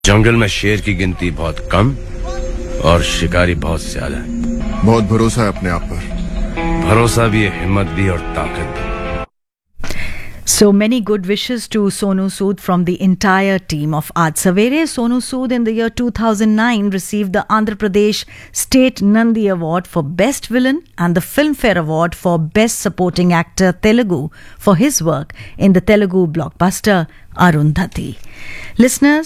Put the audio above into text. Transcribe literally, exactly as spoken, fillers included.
जंगल में शेर की गिनती बहुत कम और शिकारी बहुत ज्यादा है। बहुत भरोसा है अपने आप पर। भरोसा भी है, हिम्मत भी और ताकत भी। So many good wishes to Sonu Sood from the entire team of Aaj Savere. Sonu Sood in the year two thousand nine received the Andhra Pradesh State Nandi Award for Best Villain and the Filmfare Award for Best Supporting Actor Telugu for his work in the Telugu blockbuster Arundhati. Listeners,